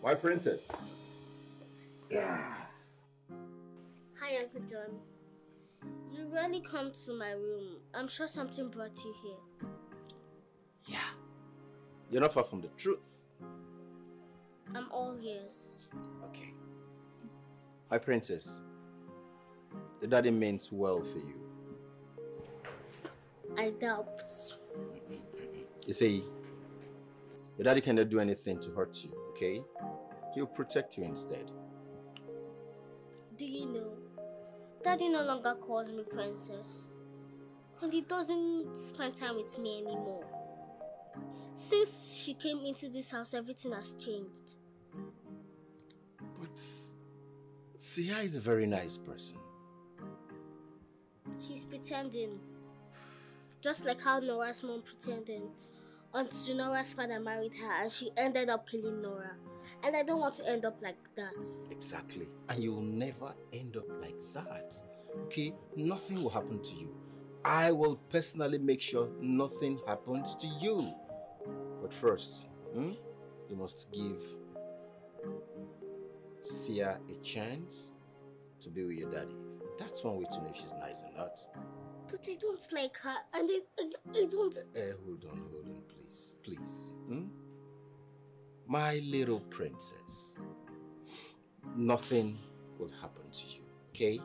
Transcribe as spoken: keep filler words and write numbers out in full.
My princess. Yeah. Hi, Uncle John. You rarely come to my room. I'm sure something brought you here. Yeah. You're not far from the truth. I'm all ears. Okay. My princess, the daddy meant well for you. I doubt. You see, your daddy cannot do anything to hurt you, okay? He'll protect you instead. Do you know? Daddy no longer calls me princess. And he doesn't spend time with me anymore. Since she came into this house, everything has changed. But Sia is a very nice person. She's pretending. Just like how Nora's mom pretended until Nora's father married her and she ended up killing Nora. And I don't want to end up like that. Exactly. And you will never end up like that. Okay? Nothing will happen to you. I will personally make sure nothing happens to you. But first, hmm, you must give Sia a chance to be with your daddy. That's one way to know if she's nice or not. But I don't like her, and I, I, I don't... Uh, uh, hold on, hold on, please, please. Hmm? My little princess, nothing will happen to you, okay?